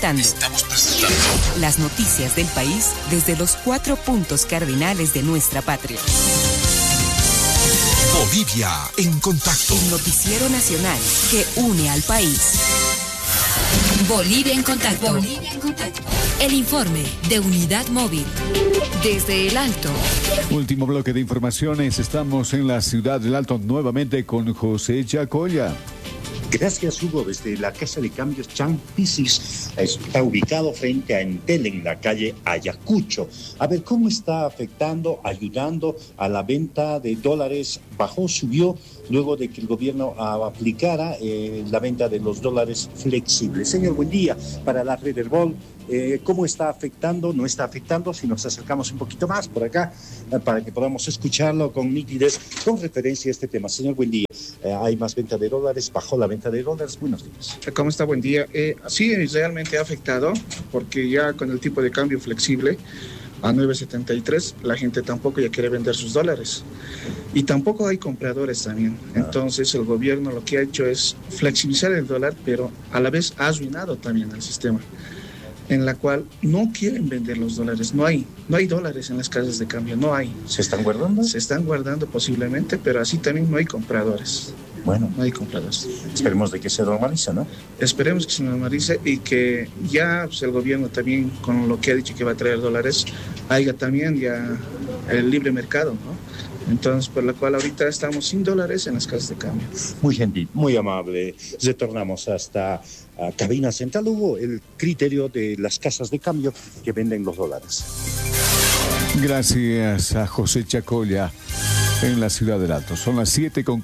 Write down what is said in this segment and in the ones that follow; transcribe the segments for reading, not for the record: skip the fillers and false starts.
Estamos presentando las noticias del país desde los 4 puntos cardinales de nuestra patria. Bolivia en contacto. El noticiero nacional que une al país. Bolivia en contacto. Bolivia en contacto. El informe de Unidad Móvil. Desde el Alto. Último bloque de informaciones. Estamos en la ciudad del Alto nuevamente con José Chacoya. Gracias, Hugo. Desde la Casa de Cambios Chan Pisis está ubicado frente a Entel en la calle Ayacucho. A ver, ¿cómo está afectando, ayudando a la venta de dólares? Bajó, subió, luego de que el gobierno aplicara la venta de los dólares flexibles. Señor, buen día. Para la Red Herbol, ¿cómo está afectando? No está afectando, si nos acercamos un poquito más por acá, para que podamos escucharlo con nitidez, con referencia a este tema. Señor, buen día. Hay más venta de dólares, bajó la venta de dólares. Buenos días. ¿Cómo está? Buen día. Sí, realmente ha afectado, porque ya con el tipo de cambio flexible a 9.73, la gente tampoco ya quiere vender sus dólares. Y tampoco hay compradores también. Entonces el gobierno lo que ha hecho es flexibilizar el dólar, pero a la vez ha arruinado también el sistema, en la cual no quieren vender los dólares. No hay dólares en las casas de cambio, no hay. ¿Se están guardando? Se están guardando posiblemente, pero así también no hay compradores. Bueno, no hay compradores. Esperemos de que se normalice, ¿no? Esperemos que se normalice y que ya pues, el gobierno también, con lo que ha dicho que va a traer dólares, haya también ya el libre mercado, ¿no? Entonces, por la cual ahorita estamos sin dólares en las casas de cambio. Muy gentil, muy amable. Retornamos hasta cabina central. Hubo el criterio de las casas de cambio que venden los dólares. Gracias a José Chacoya en la ciudad del Alto. Son las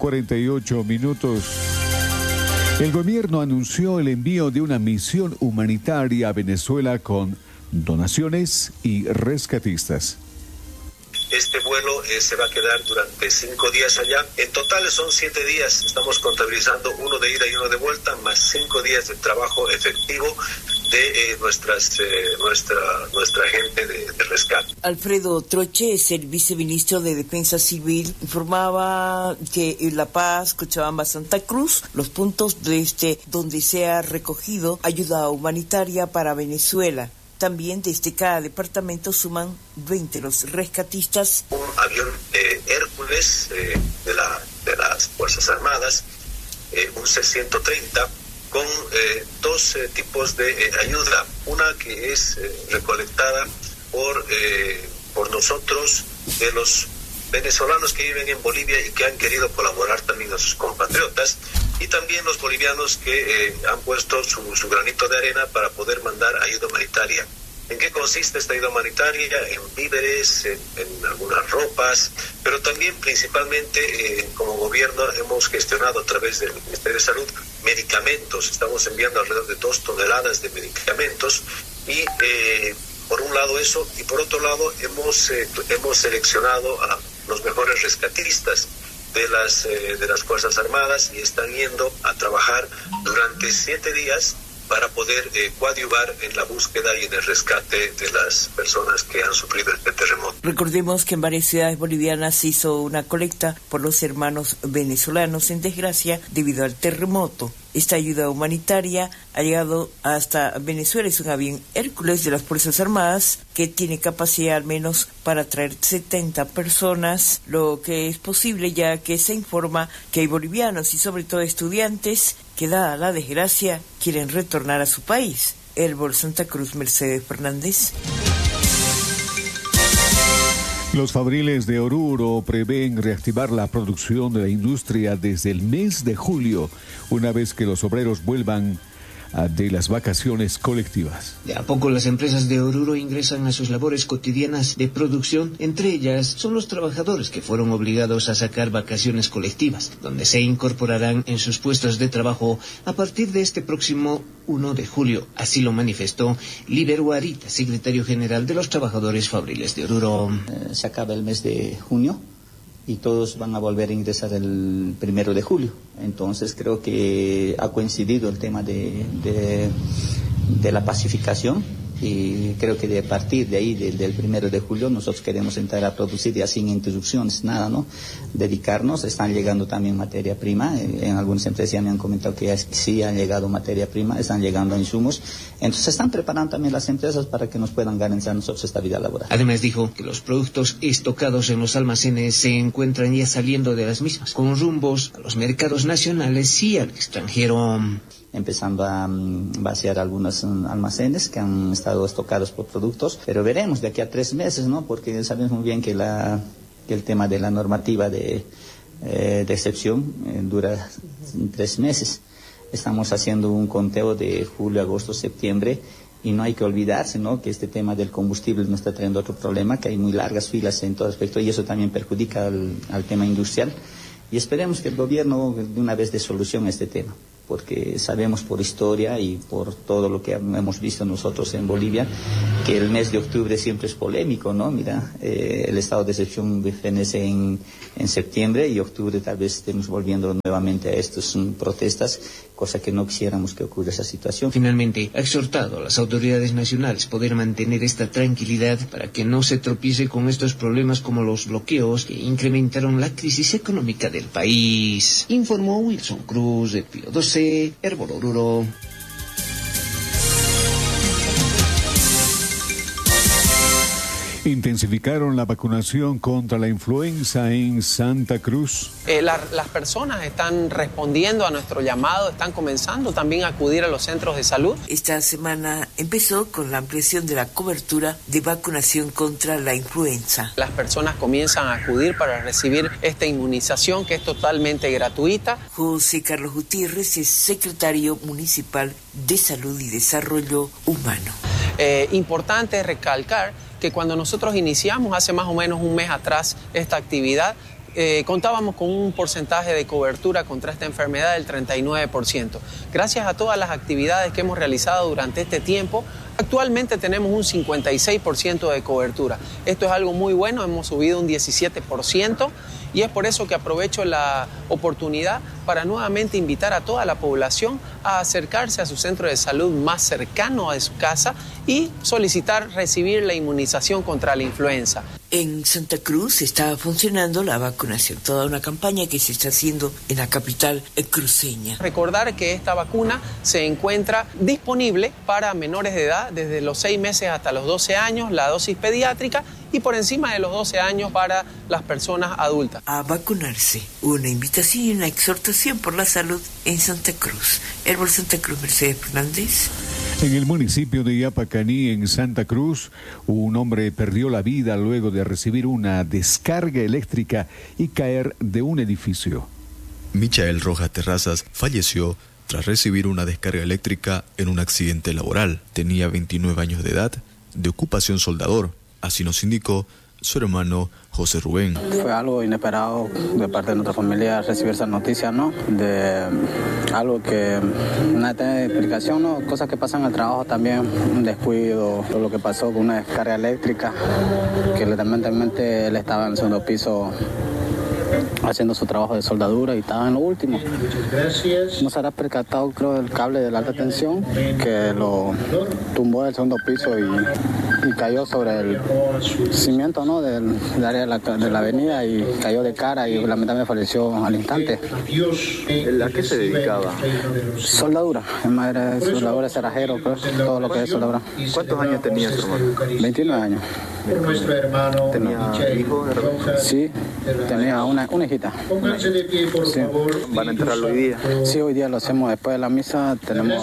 7:48. El gobierno anunció el envío de una misión humanitaria a Venezuela con donaciones y rescatistas. Este vuelo se va a quedar durante 5 días allá. En total son 7 días. Estamos contabilizando 1 de ida y 1 de vuelta, más 5 días de trabajo efectivo de nuestra gente de rescate. Alfredo Troche es el viceministro de Defensa Civil. Informaba que en La Paz, Cochabamba, Santa Cruz, los puntos donde se ha recogido ayuda humanitaria para Venezuela. También desde cada departamento suman 20 los rescatistas. Un avión Hércules de las Fuerzas Armadas, un C-130, con 2 tipos de ayuda. Una que es recolectada por nosotros, de los venezolanos que viven en Bolivia y que han querido colaborar también a sus compatriotas, y también los bolivianos que han puesto su granito de arena para poder mandar ayuda humanitaria. ¿En qué consiste esta ayuda humanitaria? En víveres, en algunas ropas, pero también principalmente como gobierno hemos gestionado a través del Ministerio de Salud medicamentos. Estamos enviando alrededor de 2 toneladas de medicamentos y por un lado eso, y por otro lado hemos seleccionado a los mejores rescatistas de las Fuerzas Armadas y están yendo a trabajar durante 7 días para poder coadyuvar en la búsqueda y en el rescate de las personas que han sufrido este terremoto. Recordemos que en varias ciudades bolivianas se hizo una colecta por los hermanos venezolanos en desgracia debido al terremoto. Esta ayuda humanitaria ha llegado hasta Venezuela. Es un avión Hércules de las Fuerzas Armadas que tiene capacidad al menos para traer 70 personas, lo que es posible ya que se informa que hay bolivianos y sobre todo estudiantes que, dada la desgracia, quieren retornar a su país. Herbol Santa Cruz, Mercedes Fernández. Los fabriles de Oruro prevén reactivar la producción de la industria desde el mes de julio, una vez que los obreros vuelvan de las vacaciones colectivas. De a poco las empresas de Oruro ingresan a sus labores cotidianas de producción. Entre ellas son los trabajadores que fueron obligados a sacar vacaciones colectivas, donde se incorporarán en sus puestos de trabajo a partir de este próximo 1 de julio. Así lo manifestó Liber Guarita, secretario general de los trabajadores fabriles de Oruro. Se acaba el mes de junio y todos van a volver a ingresar el 1 de julio. Entonces creo que ha coincidido el tema de la pacificación y creo que de partir de ahí, del 1 de julio, nosotros queremos entrar a producir ya sin interrupciones, nada, ¿no? Dedicarnos. Están llegando también materia prima, en algunas empresas ya me han comentado que ya sí han llegado materia prima, están llegando insumos, entonces están preparando también las empresas para que nos puedan garantizar nosotros esta vida laboral. Además dijo que los productos estocados en los almacenes se encuentran ya saliendo de las mismas, con rumbos a los mercados nacionales y al extranjero. Empezando a vaciar algunos almacenes que han estado estocados por productos, pero veremos de aquí a 3 meses, ¿no? Porque sabemos muy bien que el tema de la normativa de excepción dura 3 meses. Estamos haciendo un conteo de julio, agosto, septiembre, y no hay que olvidarse, ¿no?, que este tema del combustible nos está trayendo otro problema, que hay muy largas filas en todo aspecto, y eso también perjudica al tema industrial. Y esperemos que el gobierno de una vez dé solución a este tema, porque sabemos por historia y por todo lo que hemos visto nosotros en Bolivia, que el mes de octubre siempre es polémico, ¿no? Mira, el estado de excepción fenece en septiembre, y octubre tal vez estemos volviendo nuevamente a estas protestas, cosa que no quisiéramos que ocurra esa situación. Finalmente, ha exhortado a las autoridades nacionales poder mantener esta tranquilidad para que no se tropiece con estos problemas como los bloqueos que incrementaron la crisis económica del país. Informó Wilson Cruz de Pío 12, Herbol Oruro. Intensificaron la vacunación contra la influenza en Santa Cruz. Las personas están respondiendo a nuestro llamado, están comenzando también a acudir a los centros de salud. Esta semana empezó con la ampliación de la cobertura de vacunación contra la influenza. Las personas comienzan a acudir para recibir esta inmunización, que es totalmente gratuita. José Carlos Gutiérrez es secretario municipal de Salud y Desarrollo Humano. Importante recalcar que cuando nosotros iniciamos hace más o menos un mes atrás esta actividad, contábamos con un porcentaje de cobertura contra esta enfermedad del 39%. Gracias a todas las actividades que hemos realizado durante este tiempo, actualmente tenemos un 56% de cobertura. Esto es algo muy bueno, hemos subido un 17%, y es por eso que aprovecho la oportunidad para nuevamente invitar a toda la población a acercarse a su centro de salud más cercano a su casa y solicitar recibir la inmunización contra la influenza. En Santa Cruz está funcionando la vacunación, toda una campaña que se está haciendo en la capital cruceña. Recordar que esta vacuna se encuentra disponible para menores de edad desde los 6 meses hasta los 12 años, la dosis pediátrica, y por encima de los 12 años para las personas adultas. A vacunarse, una invitación y una exhortación por la salud en Santa Cruz. Herbol Santa Cruz, Mercedes Fernández. En el municipio de Yapacaní, en Santa Cruz, un hombre perdió la vida luego de recibir una descarga eléctrica y caer de un edificio. Michael Rojas Terrazas falleció tras recibir una descarga eléctrica en un accidente laboral. Tenía 29 años de edad, de ocupación soldador. Así nos indicó su hermano José Rubén. Fue algo inesperado de parte de nuestra familia recibir esa noticia, ¿no? De algo que no tiene explicación, ¿no? Cosas que pasan en el trabajo también, un descuido, todo lo que pasó con una descarga eléctrica, que lamentablemente él estaba en el segundo piso haciendo su trabajo de soldadura y estaba en lo último. No se habrá percatado, creo, del cable de la alta tensión que lo tumbó del segundo piso y cayó sobre el cimiento, ¿no?, del área de la avenida, y cayó de cara y lamentablemente falleció al instante. ¿A qué se dedicaba? Soldadura, es madre de soldadura, cerrajero, pues, todo lo que es soldadura. ¿Cuántos años tenía su hermano? 29 años. ¿Tenía hijos? Sí, tenía una hijita. Sí. ¿Van a enterrarlo hoy día? Sí, hoy día lo hacemos después de la misa. Tenemos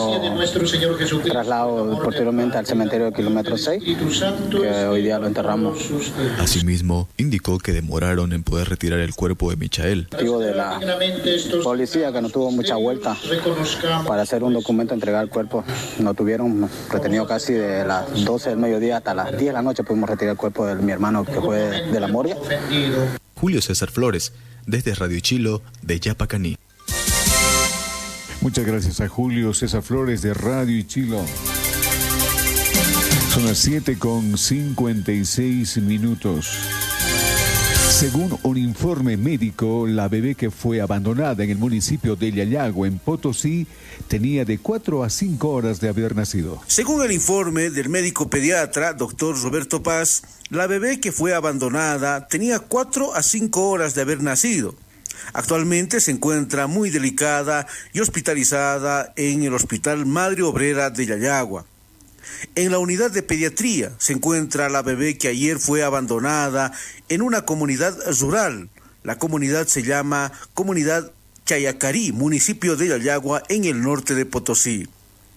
traslado posteriormente al cementerio del kilómetro 6, que hoy día lo enterramos. Asimismo, indicó que demoraron en poder retirar el cuerpo de Michael. Motivo de la policía, que no tuvo mucha vuelta para hacer un documento, entregar el cuerpo. No tuvieron retenido casi de las 12 del mediodía hasta las 10 de la noche pudimos retirar el cuerpo de mi hermano, que fue de la morgue. Julio César Flores, desde Radio Chilo de Yapacaní. Muchas gracias a Julio César Flores de Radio Chilo. Son las 7:56. Según un informe médico, la bebé que fue abandonada en el municipio de Yayagua, en Potosí, tenía de 4 a 5 horas de haber nacido. Según el informe del médico pediatra, doctor Roberto Paz, la bebé que fue abandonada tenía 4 a 5 horas de haber nacido. Actualmente se encuentra muy delicada y hospitalizada en el Hospital Madre Obrera de Yayagua. En la unidad de pediatría se encuentra la bebé que ayer fue abandonada en una comunidad rural. La comunidad se llama Comunidad Chayacarí, municipio de Yayagua, en el norte de Potosí.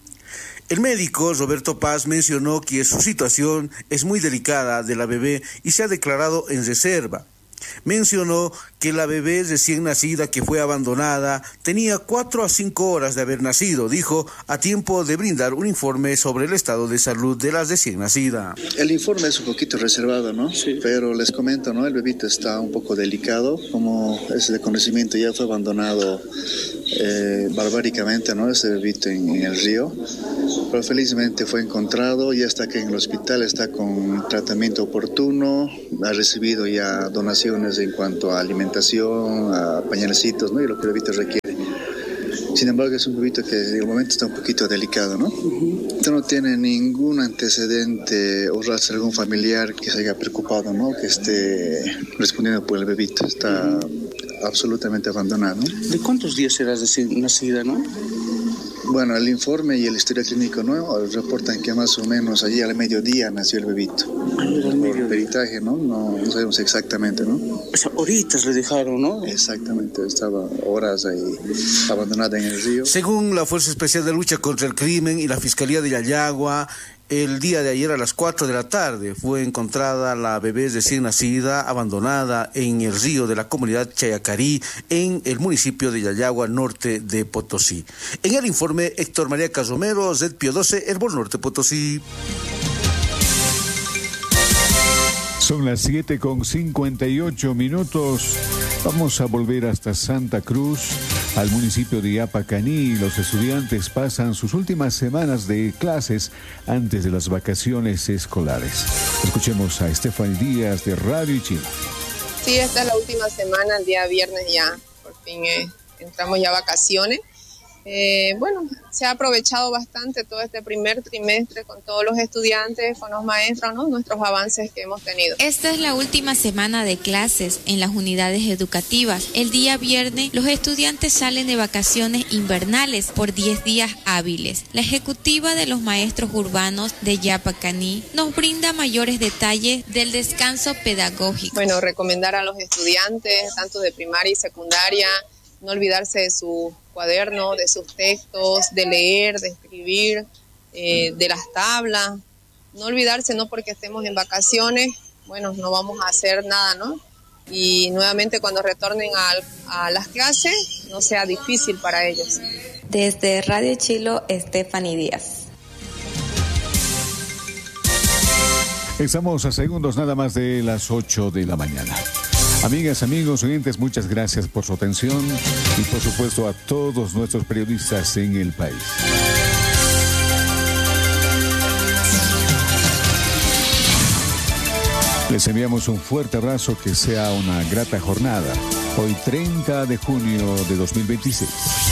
El médico Roberto Paz mencionó que su situación es muy delicada de la bebé y se ha declarado en reserva. Mencionó que la bebé recién nacida que fue abandonada tenía 4 a 5 horas de haber nacido, dijo, a tiempo de brindar un informe sobre el estado de salud de la recién nacida. El informe es un poquito reservado, ¿no? Sí. Pero les comento, ¿no? El bebito está un poco delicado, como es de conocimiento, ya fue abandonado barbáricamente, ¿no? Ese bebito en el río, pero felizmente fue encontrado, ya está aquí en el hospital, está con tratamiento oportuno, ha recibido ya donaciones en cuanto a alimentación, a pañalecitos, ¿no? Y lo que el bebito requiere. Sin embargo, es un bebito que en el momento está un poquito delicado, ¿no? Esto no tiene ningún antecedente o rastro de algún familiar que se haya preocupado, ¿no? Que esté respondiendo por el bebito. Está absolutamente abandonado. ¿De cuántos días era recién nacida, no? Bueno, el informe y el historial clínico, ¿no? Reportan que más o menos allí al mediodía nació el bebito. Por peritaje, ¿no? No sabemos exactamente, ¿no? O sea, horitas le dejaron, ¿no? Exactamente, estaba horas ahí abandonada en el río. Según la Fuerza Especial de Lucha contra el Crimen y la Fiscalía de Yayagua, el día de ayer a las 4 de la tarde fue encontrada la bebé recién nacida abandonada en el río de la comunidad Chayacarí en el municipio de Yayagua, norte de Potosí. En el informe, Héctor María Casomero, ZPIO 12, Herbol Norte Potosí. Son las 7:58. Vamos a volver hasta Santa Cruz, al municipio de Yapacaní. Los estudiantes pasan sus últimas semanas de clases antes de las vacaciones escolares. Escuchemos a Stephanie Díaz de Radio Ichilo. Sí, esta es la última semana, el día viernes ya, por fin entramos ya a vacaciones. Bueno, se ha aprovechado bastante todo este primer trimestre con todos los estudiantes, con los maestros, ¿no? Nuestros avances que hemos tenido. Esta es la última semana de clases en las unidades educativas. El día viernes los estudiantes salen de vacaciones invernales por 10 días hábiles. La ejecutiva de los maestros urbanos de Yapacaní nos brinda mayores detalles del descanso pedagógico. Bueno, recomendar a los estudiantes, tanto de primaria y secundaria, no olvidarse de su cuaderno, de sus textos, de leer, de escribir, de las tablas. No olvidarse, no porque estemos en vacaciones, bueno, no vamos a hacer nada, ¿no? Y nuevamente cuando retornen a las clases, no sea difícil para ellos. Desde Radio Chilo, Stephanie Díaz. Estamos a segundos nada más de las 8 de la mañana. Amigas, amigos, oyentes, muchas gracias por su atención y por supuesto a todos nuestros periodistas en el país. Les enviamos un fuerte abrazo, que sea una grata jornada. Hoy 30 de junio de 2026.